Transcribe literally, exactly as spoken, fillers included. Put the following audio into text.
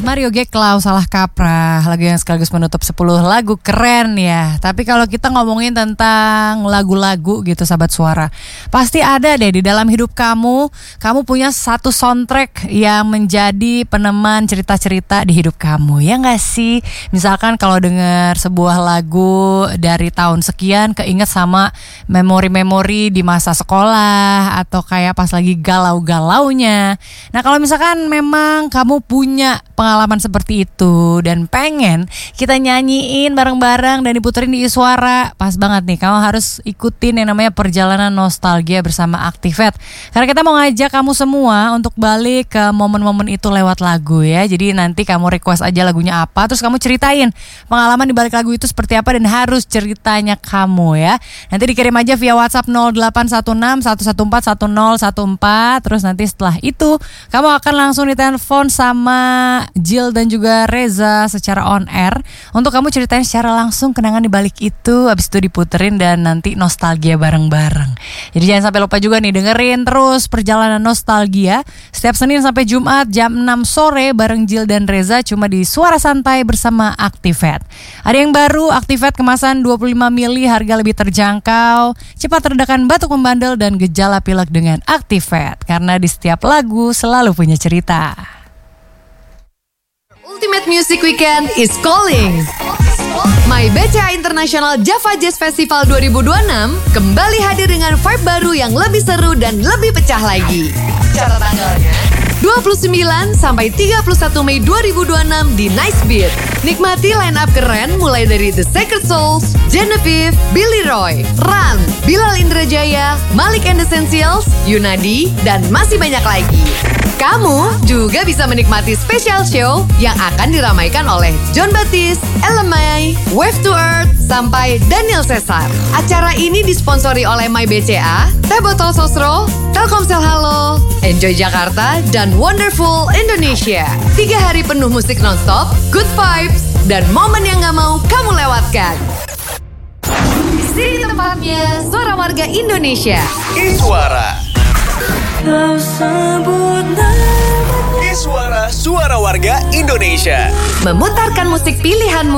Mario Geklau, Salah Kaprah, lagu yang sekaligus menutup sepuluh lagu keren ya. Tapi kalau kita ngomongin tentang lagu-lagu gitu sahabat suara, pasti ada deh di dalam hidup kamu, kamu punya satu soundtrack yang menjadi peneman cerita-cerita di hidup kamu, ya gak sih? Misalkan kalau dengar sebuah lagu dari tahun sekian, keinget sama memori-memori di masa sekolah, atau kayak pas lagi galau-galaunya. Nah kalau misalkan memang kamu punya pengalaman seperti itu dan pengen kita nyanyiin bareng-bareng dan diputerin di Iswara, pas banget nih, kamu harus ikutin yang namanya perjalanan nostalgia bersama Activate. Karena kita mau ngajak kamu semua untuk balik ke momen-momen itu lewat lagu ya. Jadi nanti kamu request aja lagunya apa, terus kamu ceritain pengalaman di balik lagu itu seperti apa, dan harus ceritanya kamu ya. Nanti dikirim aja via WhatsApp nol delapan satu enam satu satu empat satu nol satu empat. Terus nanti setelah itu kamu akan langsung ditelepon sama Jill dan juga Reza secara on air untuk kamu ceritain secara langsung kenangan di balik itu. Habis itu diputerin dan nanti nostalgia bareng-bareng. Jadi jangan sampai lupa juga nih, dengerin terus perjalanan nostalgia setiap Senin sampai Jumat jam enam sore bareng Jill dan Reza, cuma di Suara Santai bersama Activate. Ada yang baru, Activate kemasan dua puluh lima mili, harga lebih terjangkau, cepat redakan batuk membandel dan gejala pilek dengan Activate. Karena di setiap lagu selalu punya cerita. Ultimate Music Weekend is calling. My B C A International Java Jazz Festival dua ribu dua puluh enam kembali hadir dengan vibe baru yang lebih seru dan lebih pecah lagi. Cara tanggalnya dua puluh sembilan sampai tiga puluh satu Mei dua ribu dua puluh enam di Nice Beat. Nikmati line up keren mulai dari The Sacred Souls, Genevieve, Billy Roy, Ran, Bilal Indrajaya, Malik and Essentials, Yunadi, dan masih banyak lagi. Kamu juga bisa menikmati special show yang akan diramaikan oleh John Baptiste, Elemai, Wave to Earth, sampai Daniel Caesar. Acara ini disponsori oleh My B C A, Teh Botol Sosro, Telkomsel Halo, Enjoy Jakarta, dan Wonderful Indonesia. Tiga hari penuh musik nonstop, good vibes, dan momen yang gak mau kamu lewatkan. Di sini tempatnya, Suara Warga Indonesia. Iswara. Iswara, Suara Warga Indonesia. Memutarkan musik pilihanmu